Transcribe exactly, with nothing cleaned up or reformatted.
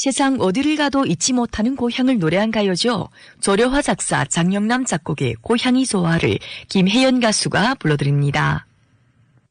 세상 어디를 가도 잊지 못하는 고향을 노래한 가요죠. 조려화 작사, 장영남 작곡의 고향이 좋아를 김혜연 가수가 불러드립니다.